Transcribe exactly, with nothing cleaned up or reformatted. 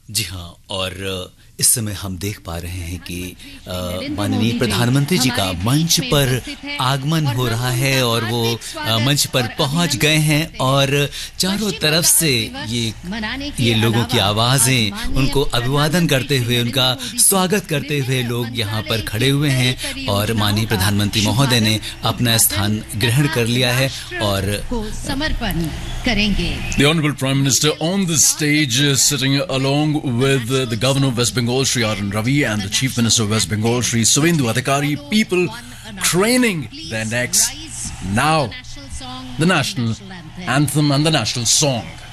जी हाँ, और इस समय हम देख पा रहे हैं कि माननीय प्रधानमंत्री जी का मंच पर आगमन हो रहा है और वो मंच पर पहुंच गए हैं और चारों तरफ से ये ये लोगों की आवाजें उनको अभिवादन करते हुए, उनका स्वागत करते हुए लोग यहाँ पर खड़े हुए हैं और माननीय प्रधानमंत्री महोदय ने अपना स्थान ग्रहण कर लिया है और समर्पण करेंगे। The Honorable Prime Minister on the stage uh, sitting along with uh, the Governor of West Bengal Shri R N Ravi and the Chief Minister of West Bengal Shri Suvendu Adhikari, people craning their necks. Now the national anthem and the national song.